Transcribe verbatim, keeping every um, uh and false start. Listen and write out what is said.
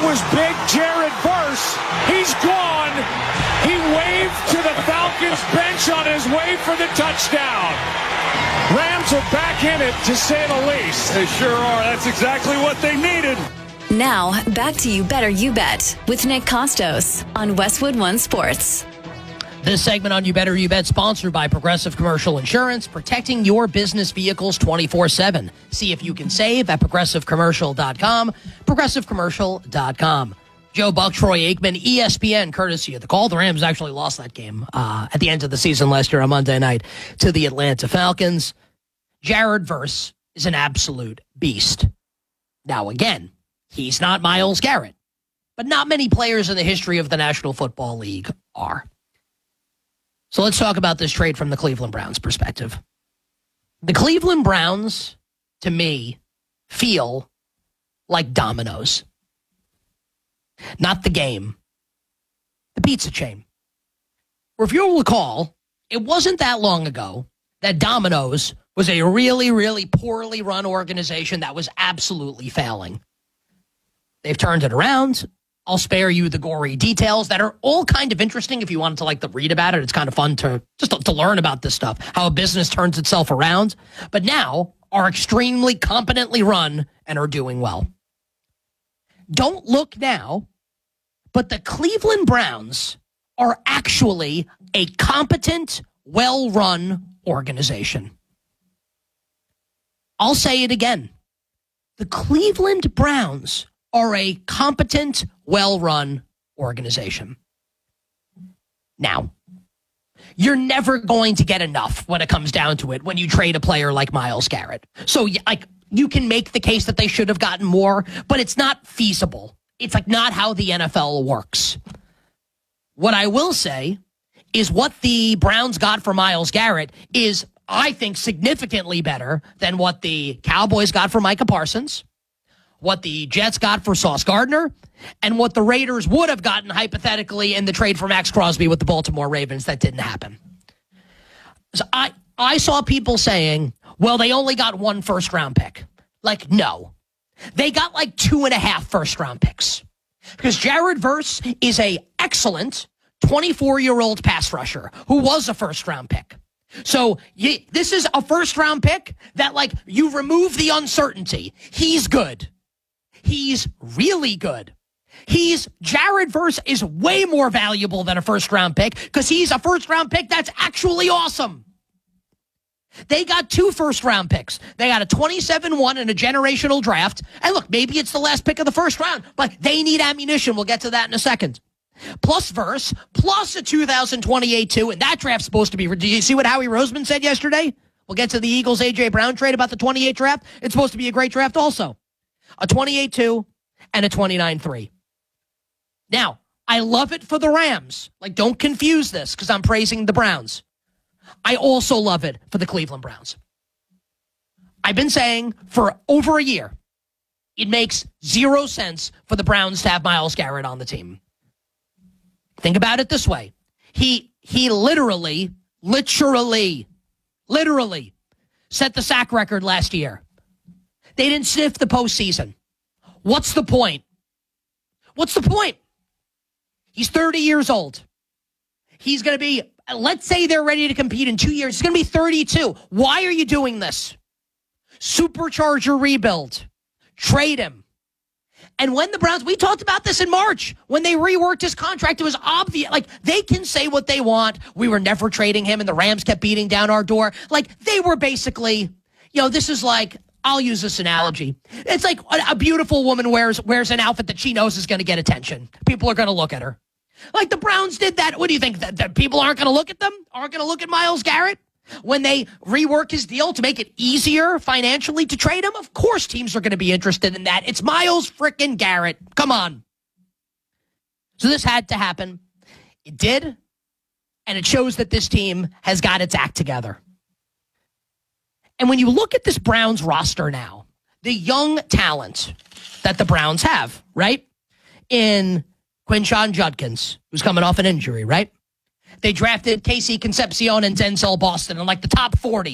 was big Jared Verse. He's gone. He waved to the Falcons bench on his way for the touchdown. Rams are back in it, to say the least. They sure are. That's exactly what they needed. Now, back to You Better You Bet with Nick Costos on Westwood One Sports. This segment on You Better You Bet sponsored by Progressive Commercial Insurance, protecting your business vehicles twenty-four seven. See if you can save at progressive commercial dot com, progressive commercial dot com. Joe Buck, Troy Aikman, E S P N, courtesy of the call. The Rams actually lost that game uh, at the end of the season last year on Monday night to the Atlanta Falcons. Jared Verse is an absolute beast. Now, again, he's not Myles Garrett, but not many players in the history of the National Football League are. So let's talk about this trade from the Cleveland Browns' perspective. The Cleveland Browns, to me, feel like Domino's. Not the game, the pizza chain. Or if you'll recall, it wasn't that long ago that Domino's was a really, really poorly run organization that was absolutely failing. They've turned it around. I'll spare you the gory details that are all kind of interesting if you wanted to like to read about it. It's kind of fun to just to, to learn about this stuff, how a business turns itself around. But now are extremely competently run and are doing well. Don't look now, but the Cleveland Browns are actually a competent, well-run organization. I'll say it again. The Cleveland Browns are a competent, well-run organization. Now, you're never going to get enough when it comes down to it when you trade a player like Myles Garrett. So, like, you can make the case that they should have gotten more, but it's not feasible. It's like not how the N F L works. What I will say is what the Browns got for Myles Garrett is, I think, significantly better than what the Cowboys got for Micah Parsons, what the Jets got for Sauce Gardner, and what the Raiders would have gotten hypothetically in the trade for Max Crosby with the Baltimore Ravens. That didn't happen. So I, I saw people saying, well, they only got one first-round pick. Like, no. They got like two and a half first-round picks. Because Jared Verse is a excellent twenty-four-year-old pass rusher who was a first-round pick. So you, this is a first-round pick that, like, you remove the uncertainty. He's good. He's really good. He's Jared Verse is way more valuable than a first-round pick because he's a first-round pick that's actually awesome. They got two first-round picks. They got a twenty-seven one in a generational draft. And look, maybe it's the last pick of the first round, but they need ammunition. We'll get to that in a second. Plus Verse, plus a two thousand twenty-eight two, and that draft's supposed to be. Did you see what Howie Roseman said yesterday? We'll get to the Eagles' A J. Brown trade about the twenty-eight draft. It's supposed to be a great draft also. A twenty-eight two and a twenty-nine three. Now, I love it for the Rams. Like, don't confuse this because I'm praising the Browns. I also love it for the Cleveland Browns. I've been saying for over a year, it makes zero sense for the Browns to have Myles Garrett on the team. Think about it this way. He he literally, literally, literally set the sack record last year. They didn't sniff the postseason. What's the point? What's the point? He's thirty years old. He's going to be, let's say they're ready to compete in two years. He's going to be thirty-two. Why are you doing this? Supercharge your rebuild. Trade him. And when the Browns, we talked about this in March, when they reworked his contract, it was obvious. Like, they can say what they want. We were never trading him, and the Rams kept beating down our door. Like, they were basically, you know, this is like, I'll use this analogy. It's like a beautiful woman wears wears an outfit that she knows is going to get attention. People are going to look at her. Like the Browns did that. What do you think? That, that people aren't going to look at them? Aren't going to look at Myles Garrett? When they rework his deal to make it easier financially to trade him? Of course teams are going to be interested in that. It's Myles frickin' Garrett. Come on. So this had to happen. It did. And it shows that this team has got its act together. And when you look at this Browns roster now, the young talent that the Browns have, right? In Quinshon Judkins, who's coming off an injury, right? They drafted Casey Concepcion and Denzel Boston in like the top forty.